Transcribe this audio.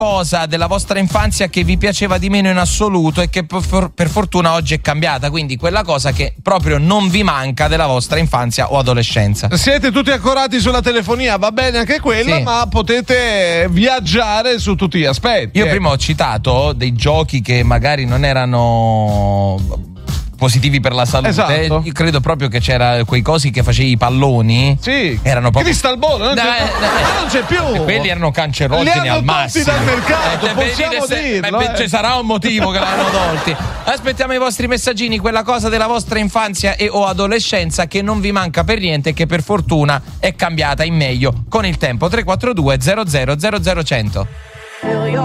cosa della vostra infanzia che vi piaceva di meno in assoluto e che per fortuna oggi è cambiata, quindi quella cosa che proprio non vi manca della vostra infanzia o adolescenza. Siete tutti accorati sulla telefonia, va bene anche quella, Sì. ma potete viaggiare su tutti gli aspetti. Io prima ho citato dei giochi che magari non erano positivi per la salute. Esatto. Io credo proprio che c'era quei cosi che facevi i palloni. Sì, erano proprio Crystal Ball, non c'è più. Quelli erano cancerogeni li al hanno massimo. tolti dal mercato, possiamo dirlo. Ci sarà un motivo che l'hanno tolti. Aspettiamo i vostri messaggini, quella cosa della vostra infanzia e o adolescenza che non vi manca per niente e che per fortuna è cambiata in meglio con il tempo. 342 00 00 100.